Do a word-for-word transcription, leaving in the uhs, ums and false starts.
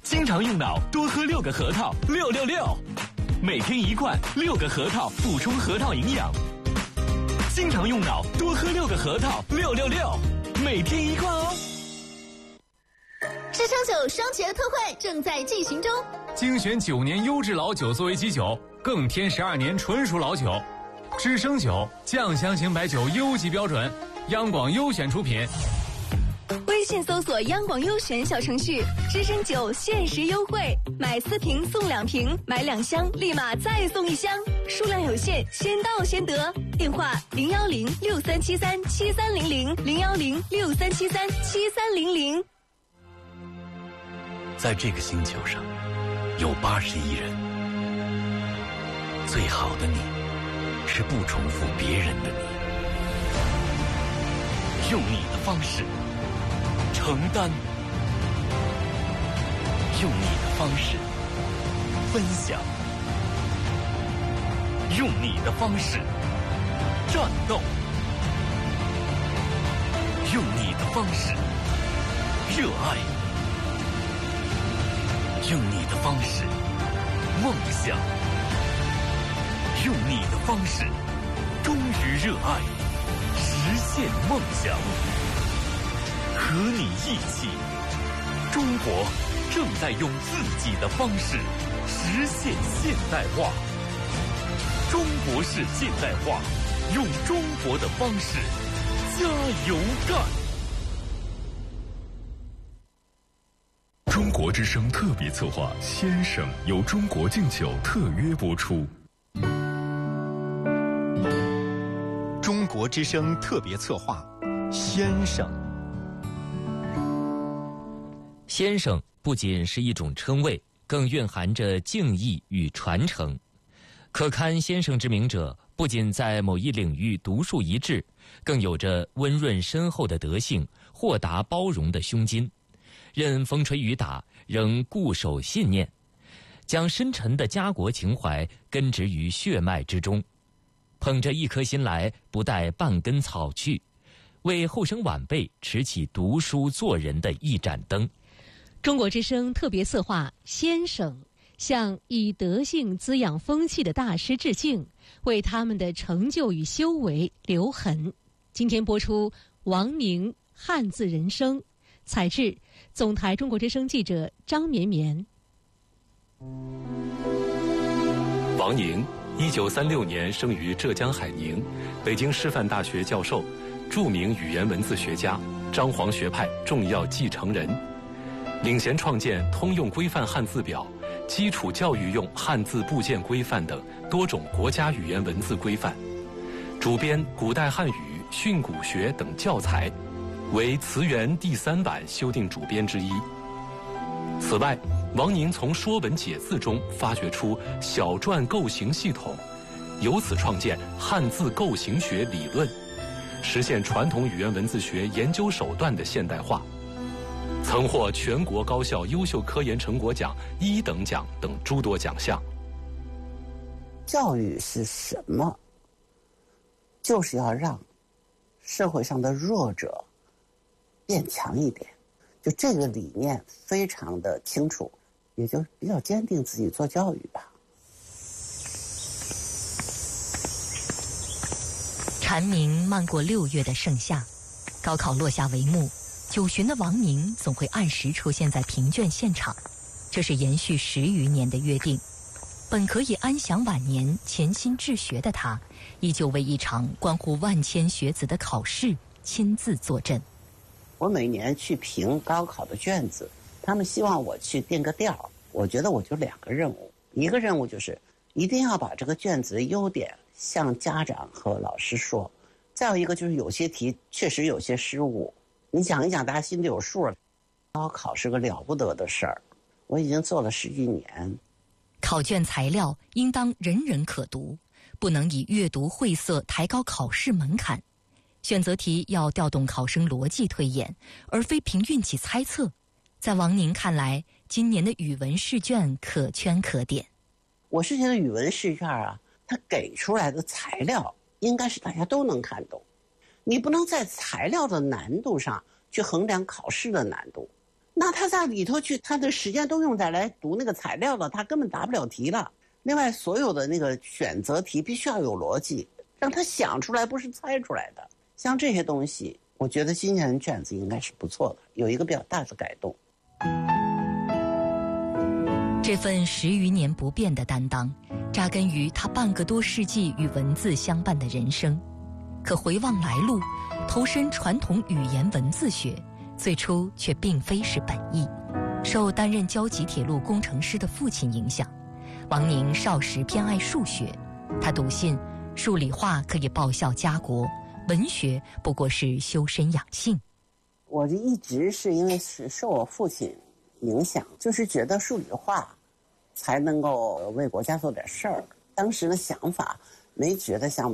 经常用脑，多喝六个核桃，六六六，每天一罐，六个核桃，补充核桃营养。经常用脑，多喝六个核桃，六六六，每天一罐哦。 支撑酒双节特惠正在进行中， 精选九年优质老酒作为基酒，更添十二年纯熟老酒。知升酒酱香型白酒优级标准，央广优选出品。 微信搜索央广优选小程序，知升酒限时优惠，买四瓶送两瓶，买两箱立马再送一箱，数量有限，先到先得。电话零幺零六三七三七三零零零幺零六三七三七三零零。 在这个星球上，有八十亿人，最好的你，是不重复别人的你，用你的方式承担，用你的方式分享，用你的方式战斗，用你的方式热爱，用你的方式梦想，用你的方式忠于热爱，实现梦想。和你一起，中国正在用自己的方式实现现代化。中国式现代化，用中国的方式加油干。 中国之声特别策划《先生》由中国敬酒特约播出。 中国之声特别策划《先生》。 先生不仅是一种称谓，更蕴含着敬意与传承。可堪先生之名者，不仅在某一领域独树一帜，更有着温润深厚的德性，豁达包容的胸襟。任风吹雨打，仍固守信念，将深沉的家国情怀根植于血脉之中。捧着一颗心来，不带半根草去，为后生晚辈持起读书做人的一盏灯。 中国之声特别策划先生，向以德性滋养风气的大师致敬，为他们的成就与修为留痕。今天播出王宁汉字人生，采制总台中国之声记者张绵绵。 王宁，一九三六年生于浙江海宁，北京师范大学教授，著名语言文字学家，张黄学派重要继承人。领衔创建通用规范汉字表、基础教育用汉字部件规范等多种国家语言文字规范，主编古代汉语、训诂学等教材，为词源第三版修订主编之一。此外，王宁从《说文解字》中发掘出小篆构形系统，由此创建汉字构形学理论，实现传统语言文字学研究手段的现代化。曾获全国高校优秀科研成果奖一等奖等诸多奖项。 教育是什么？就是要让社会上的弱者变强一点，就这个理念非常的清楚，也就比较坚定自己做教育吧。 蝉鸣漫过六月的盛夏，高考落下帷幕，九旬的王宁总会按时出现在评卷现场，这是延续十余年的约定。本可以安享晚年、潜心治学的他，依旧为一场关乎万千学子的考试亲自坐镇。 我每年去评高考的卷子，他们希望我去定个调，我觉得我就两个任务，一个任务就是一定要把这个卷子的优点向家长和老师说，再有一个就是有些题确实有些失误，你讲一讲大家心里有数了。高考是个了不得的事儿，我已经做了十几年。 考卷材料应当人人可读，不能以阅读晦涩抬高考试门槛。选择题要调动考生逻辑推演，而非凭运气猜测。在王宁看来，今年的语文试卷可圈可点。 我是觉得语文试卷啊，它给出来的材料应该是大家都能看懂，你不能在材料的难度上去衡量考试的难度。 那他在里头去，他的时间都用在来读那个材料了，他根本答不了题了。另外，所有的那个选择题必须要有逻辑，让他想出来，不是猜出来的。像这些东西，我觉得新人卷子应该是不错的，有一个比较大的改动。 这份十余年不变的担当，扎根于他半个多世纪与文字相伴的人生。可回望来路，投身传统语言文字学，最初却并非是本意。受担任交集铁路工程师的父亲影响，王宁少时偏爱数学，他笃信数理化可以报效家国，文学不过是修身养性。 我就一直是因为是受我父亲影响，就是觉得数理化才能够为国家做点事儿。当时的想法没觉得像